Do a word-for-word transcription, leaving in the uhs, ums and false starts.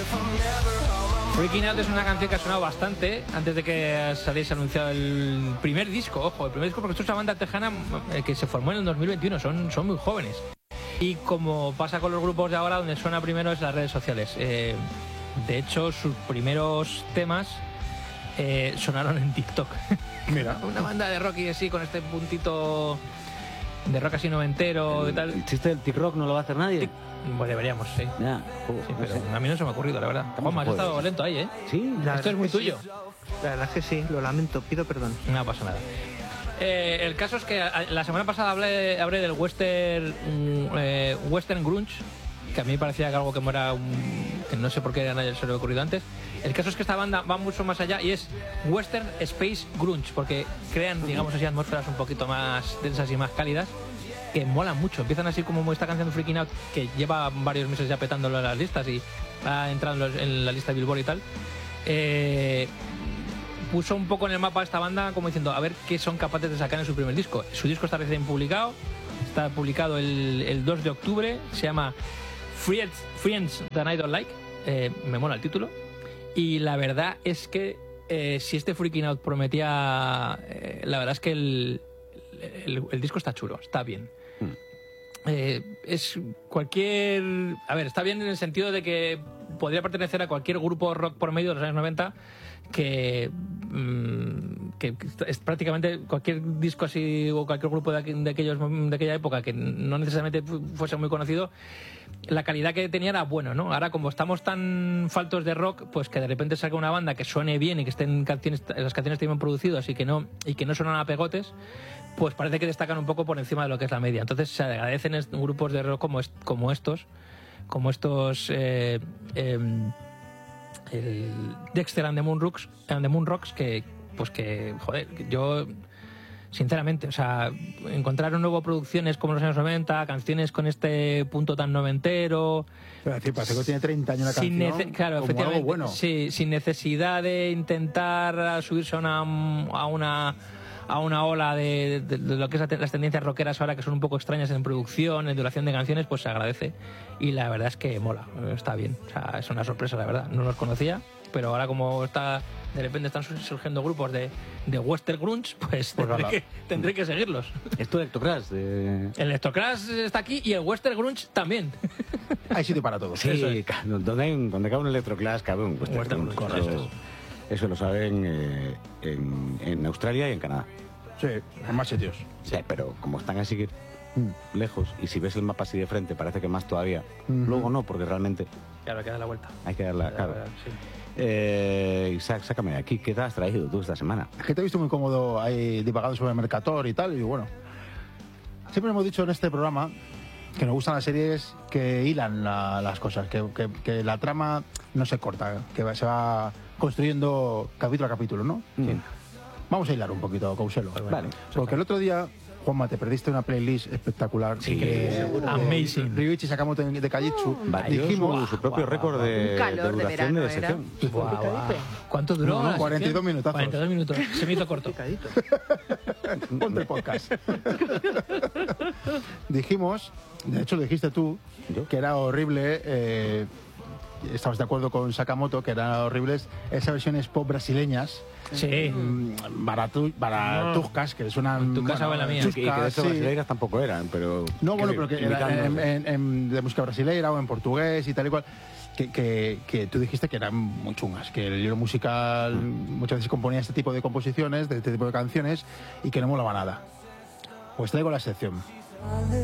Freaking Out es una canción que ha sonado bastante antes de que saliese anunciado el primer disco. Ojo, el primer disco, porque esto es una banda tejana eh, que se formó en el dos mil veintiuno, son, son muy jóvenes. Y como pasa con los grupos de ahora, donde suena primero es las redes sociales. Eh, de hecho, sus primeros temas eh, sonaron en TikTok. Mira. Una banda de rock y así, con este puntito de rock así noventero y tal. ¿El chiste del TikTok no lo va a hacer nadie? Pues deberíamos, sí. Ya, joder, Sí, no pero sé. a mí no se me ha ocurrido, la verdad. Juanma, has joder. estado lento ahí, ¿eh? Sí, La Esto es muy verdad que tuyo. sí. La verdad es que sí, lo lamento, pido perdón. No pasa nada. Eh, el caso es que a- la semana pasada hablé, hablé del western mm, eh, western grunge, que a mí me parecía que algo que era un, que no sé por qué a nadie se le había ocurrido antes. El caso es que esta banda va mucho más allá y es western space grunge, porque crean, digamos así, atmósferas un poquito más densas y más cálidas, que molan mucho. Empiezan así como esta canción de Freaking Out, que lleva varios meses ya petándolo en las listas y ha entrado en, los- en la lista de Billboard y tal. Eh, puso un poco en el mapa a esta banda como diciendo a ver qué son capaces de sacar en su primer disco. Su disco está recién publicado, está publicado el, el dos de octubre, se llama Friends, Friends That I Don't Like, eh, me mola el título, y la verdad es que eh, si este Freaking Out prometía, eh, la verdad es que el, el, el disco está chulo, está bien. Eh, es cualquier... A ver, está bien en el sentido de que podría pertenecer a cualquier grupo rock por medio de los años noventa que, mm, que es prácticamente cualquier disco así o cualquier grupo de, aqu- de, aquellos, de aquella época que no necesariamente fu- fuese muy conocido, la calidad que tenía era bueno, ¿no? Ahora, como estamos tan faltos de rock, pues que de repente salga una banda que suene bien y que estén canciones, las canciones estén bien producidas y que no, y que no suenan a pegotes, pues parece que destacan un poco por encima de lo que es la media. Entonces se agradecen est- grupos de rock como, est- como estos, como estos eh, eh, el Dexter and the Moon Rocks, and the Moon Rocks, que pues que joder, que yo sinceramente, o sea, encontrar un nuevo producciones como los años noventa, canciones con este punto tan noventero, Pero decir, parece que tiene treinta años la sin canción. nece- claro, como efectivamente, algo bueno. sí, sin necesidad de intentar subirse a una a una a una ola de, de- de lo que es la te- las tendencias rockeras ahora, que son un poco extrañas en producción, en duración de canciones, pues se agradece. Y la verdad es que mola, está bien. O sea, es una sorpresa, la verdad. No los conocía, pero ahora como está de repente están sur- surgiendo grupos de, de western grunge, pues tendré, ala. que, tendré que seguirlos. Esto de Electroclash, de... El Electroclash está aquí y el western grunge también. Hay sitio para todos. Sí, Eso es. ca- donde, hay un, donde cabe un Electroclash, cabe un Western Western Grunge. Grunge, Eso, correcto. eso lo saben eh, en, en Australia y en Canadá. Sí, en más sitios. Sí, pero como están así que mm, lejos, y si ves el mapa así de frente, parece que más todavía. Ujú. Luego no, porque realmente Claro, que da la vuelta. hay que darle la cara. Sí. Eh, Isaac, sácame de aquí. ¿Qué te has traído tú esta semana? Es que te he visto muy cómodo ahí divagando sobre el Mercator y tal, y bueno. Siempre hemos dicho en este programa que nos gustan las series que hilan la- las cosas, que, que- que la trama no se corta, que va- se va construyendo capítulo a capítulo, ¿no? Sí. Vamos a hilar un poquito, Couselo. Vale. Porque el otro día, Juanma, te perdiste una playlist espectacular. Sí, que- seguro. de Amazing. Ryuichi Sakamoto de Kajitsu. Batió Dijimos su, su propio récord de, Un calor de de duración de, verano era. sección. Guau, guau. ¿Cuánto duró? No, no, la cuarenta y dos sección? minutazos. cuarenta y dos minutos. Se me hizo corto. Picadito. Ponte el podcast. Dijimos, de hecho lo dijiste tú, ¿Yo? que era horrible, eh, estabas de acuerdo con Sakamoto, que eran horribles esas versiones pop brasileñas, Sí. mm, baratu, baratuscas, que suenan... En tu casa o en la mía. Y que de chuscas, hecho sí. brasileiras tampoco eran, pero... No, bueno, que- pero que era imitando- en, en- en- de música brasileira o en portugués y tal y cual. Que, que, que tú dijiste que eran muy chungas, que el libro musical muchas veces componía este tipo de composiciones, de este tipo de canciones, y que no molaba nada. Pues traigo la sección.